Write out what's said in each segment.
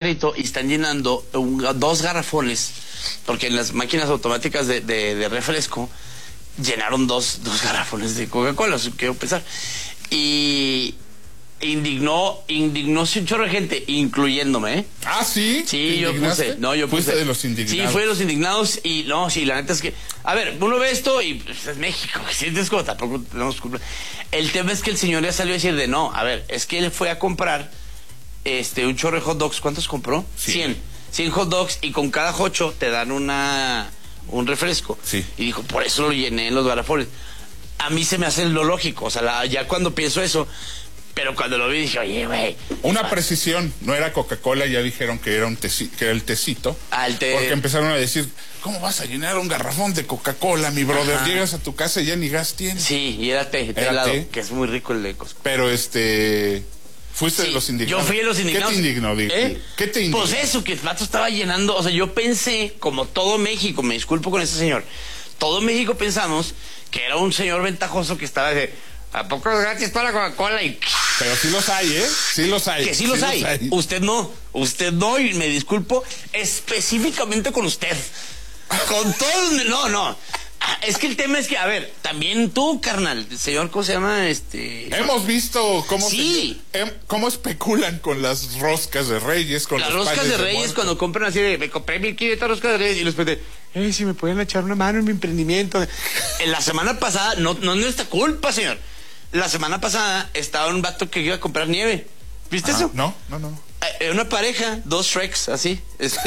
carrito y están llenando dos garrafones, porque en las máquinas automáticas de refresco llenaron dos garrafones de Coca-Cola, quiero pensar. Y indignóse un chorro de gente, incluyéndome, ¿eh? Ah, ¿sí? Sí, yo puse. No, yo puse. Fuiste de los indignados. Sí, fui de los indignados y no, sí, la neta es que... A ver, uno ve esto y pues, es México, sientes como tampoco tenemos culpa. El tema es que el señor ya salió a decir de no, a ver, es que él fue a comprar un chorro de hot dogs. ¿Cuántos compró? Sí. 100 hot dogs y con cada jocho te dan un refresco. Sí. Y dijo, por eso lo llené en los garrafones. A mí se me hace lo lógico, o sea, ya cuando pienso eso... Pero cuando lo vi dije, oye, güey. Una precisión, no era Coca-Cola, ya dijeron que era que era el tecito. Porque empezaron a decir, ¿cómo vas a llenar un garrafón de Coca-Cola, mi brother? Ajá. Llegas a tu casa y ya ni gas tienes. Sí, y era té helado, que es muy rico el de Costco. Pero fuiste de los indignados. Yo fui de los indignados. ¿Qué te indignó? ¿Qué te indignó? Pues eso, que el plato estaba llenando, o sea, yo pensé, como todo México, me disculpo con ese señor, todo México pensamos que era un señor ventajoso que estaba de... ¿A poco es gratis toda la Coca-Cola? Pero sí los hay, ¿eh? Sí los hay. Que sí los hay. Usted no, y me disculpo específicamente con usted. Con todos, no. Es que el tema es que, a ver, también tú, carnal, señor, ¿cómo se llama? Hemos visto sí. cómo especulan con las roscas de Reyes, con las los roscas de Reyes, cuando compran así de, me compré 1,500 roscas de Reyes y les pedí, si me pueden echar una mano en mi emprendimiento. En la semana pasada, no es nuestra culpa, señor. La semana pasada estaba un vato que iba a comprar nieve. ¿Viste eso? No. Una pareja, 2 Shreks, así.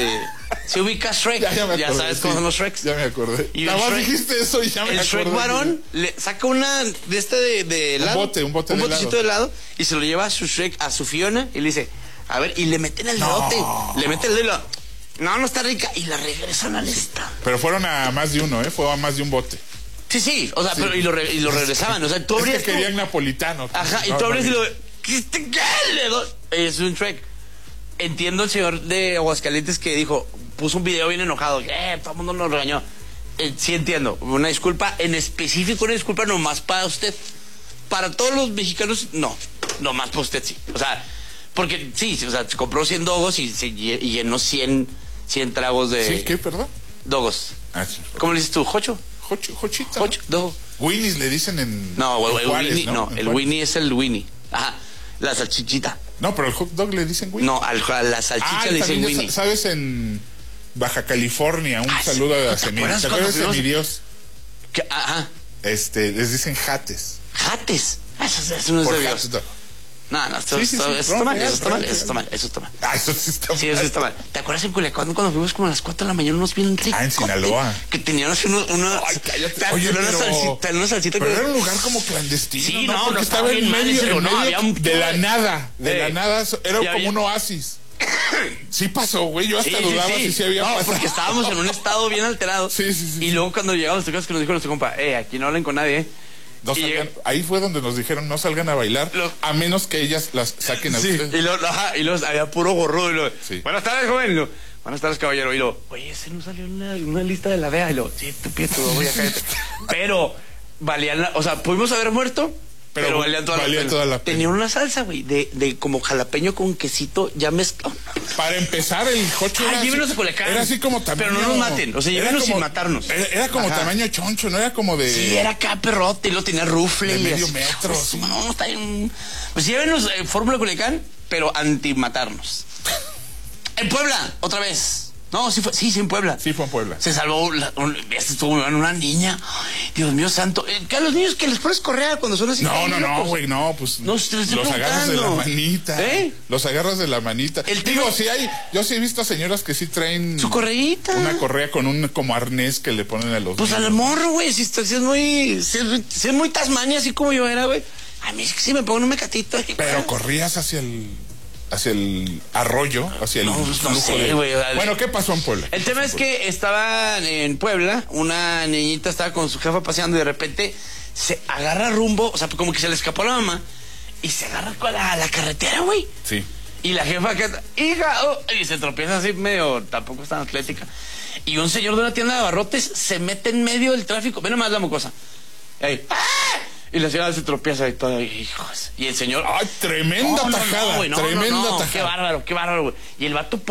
Se ubica Shrek. Ya sabes cómo son los Shreks. Ya me acordé. Y nada más dijiste eso y ya me acordé. El Shrek varón le saca una de helado. Un botecito de helado. Y se lo lleva a su Shrek, a su Fiona. Y le dice, a ver, y le meten el dedote. Le meten el dedo. No está rica. Y la regresan al stand. Pero fueron a más de uno, fue a más de un bote. Sí, o sea, sí. Pero y lo regresaban, o sea, tú abrías... Es que querían napolitano. Ajá, y tú abrías y lo... ¿Qué? Es un Shrek. Entiendo el señor de Aguascalientes que dijo, puso un video bien enojado, todo el mundo nos regañó. Sí entiendo, una disculpa, en específico una disculpa nomás para usted. Para todos los mexicanos, no, nomás para usted sí. O sea, porque sí, o sea, se compró 100 dogos y llenó 100 tragos de... ¿Sí? ¿Qué, perdón? Dogos. Sí. ¿Cómo le dices tú? ¿Jocho? Jochita. Dogo. Winnies le dicen en... No, en Juárez, Winnie, no, el Winnie es el Winnie. Ajá, la salchichita. No, pero el hot dog le dicen Winnie. No, a la salchicha le dicen Winnie. ¿Sabes? En Baja California, un saludo a la semilla. ¿Te acuerdas de mi Dios? Ajá. Les dicen jates. ¿Jates? Eso no es de Dios. No, eso está mal. Eso sí está mal. Sí, eso está mal. ¿Te acuerdas en Culiacán cuando fuimos como a las 4 de la mañana unos bien ricos? En Sinaloa. Que tenían así una... Ay, cállate. Oye, una salsita. Pero era un lugar como clandestino. Sí, porque estaba en medio de la nada. Era como un oasis. Sí pasó, güey. Yo hasta dudaba si había pasado. Porque estábamos en un estado bien alterado. Sí. Y luego cuando llegamos a tu casa que nos dijo nuestro compa, aquí no hablen con nadie, ahí fue donde nos dijeron no salgan a bailar a menos que ellas las saquen a ustedes. Y luego había puro gorrudo buenas tardes, joven. Buenas tardes, caballero. Y oye, ese no salió en una lista de la DEA. Y sí, estúpido, voy a caer. Pero valían o sea, pudimos haber muerto, pero valían toda la pena. Tenía una salsa, güey, de como jalapeño con quesito ya mezclado. Para empezar, el jocho era así como tamaño... Pero no nos maten, o sea, llévenos sin matarnos. Era como tamaño choncho, no era como de... Sí, era acá perrote, y lo tenía rufle. De medio metro. Sí. No, está bien... Pues llévenos Fórmula Culiacán, pero anti-matarnos. En Puebla, otra vez. No, sí fue en Puebla. Sí fue en Puebla. Se salvó, estuvo una niña. Dios mío santo. Que a los niños que les pones correa cuando son así. No, güey, no, pues los agarras de la manita. Los agarras de la manita. Yo sí he visto a señoras que sí traen su correíta. Una correa con un como arnés que le ponen a los niños. Al morro, güey, si es muy Tasmania, así como yo era, güey. A mí sí me pongo un mecatito. Pero corrías hacia el arroyo, hacia el flujo de... Bueno, ¿qué pasó en Puebla? El tema es que estaba en Puebla, una niñita estaba con su jefa paseando y de repente se agarra rumbo, o sea, como que se le escapó a la mamá y se agarra con la carretera, güey. Sí. Y la jefa hija, y se tropieza así medio, tampoco es tan atlética. Y un señor de una tienda de abarrotes se mete en medio del tráfico, ve nomás la mocosa. Ahí. ¡Ah! Y la señora se tropieza y todo, hijos. Y el señor... ¡Ay, tremenda tajada! Tremenda tajada. Qué bárbaro, güey. Y el vato